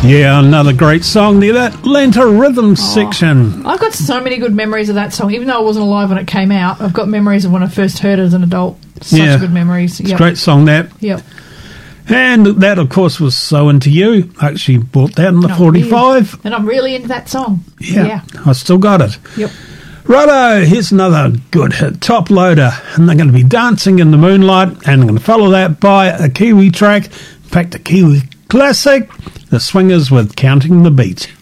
Yeah, another great song there, that Atlanta Rhythm section. I've got so many good memories of that song. Even though I wasn't alive when it came out, I've got memories of when I first heard it as an adult. Such good memories. It's a great song, that. Yep. And that, of course, was So Into You. I actually bought that in the 45. And I'm really into that song. Yeah, I still got it. Yep. Righto, here's another good hit, Top Loader. And they're going to be Dancing in the Moonlight, and I'm going to follow that by a Kiwi track. In fact, a Kiwi classic, The Swingers with Counting the Beat.